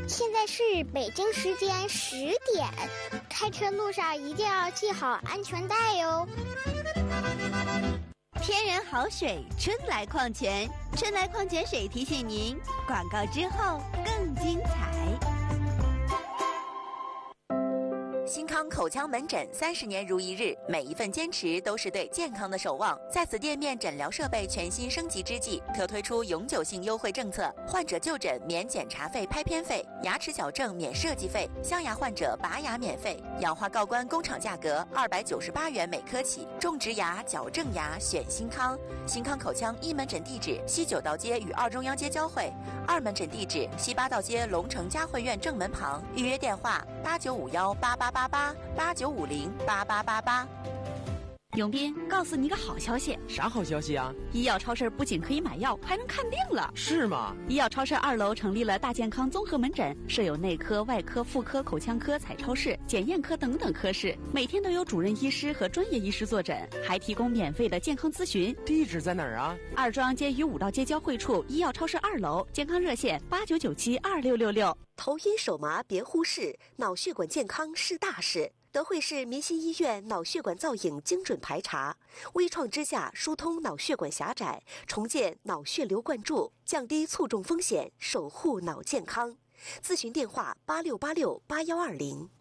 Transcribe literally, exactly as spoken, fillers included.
现在是北京时间十点，开车路上一定要系好安全带哟。 天然好水，春来矿泉，春来矿泉水提醒您，广告之后更精彩。 新康口腔门诊三十年如一日，每一份坚持都是对健康的守望。在此店面诊疗设备全新升级之际，特推出永久性优惠政策：患者就诊免检查费、拍片费，牙齿矫正免设计费，镶牙患者拔牙免费，氧化锆关工厂价格二百九十八元每颗起。种植牙、矫正牙选新康。新康口腔一门诊地址：西九道街与二中央街交汇，二门诊地址：西八道街龙城嘉汇苑正门旁。预约电话：八九五幺八八八八八九五零八八八八。 永斌，告诉你个好消息。 啥好消息啊？ 医药超市不仅可以买药，还能看病了。 是吗？ 医药超市二楼成立了大健康综合门诊，设有内科、外科、妇科、口腔科、彩超室、检验科等等科室，每天都有主任医师和专业医师坐诊，还提供免费的健康咨询。 地址在哪儿啊？ 二中央街与五道街交汇处医药超市二楼，健康热线八九九七二六六六。 头晕手麻别忽视，脑血管健康是大事。德惠市民心医院脑血管造影精准排查，微创支架疏通脑血管狭窄，重建脑血流灌注，降低卒中风险，守护脑健康。咨询电话八六八六八幺二零。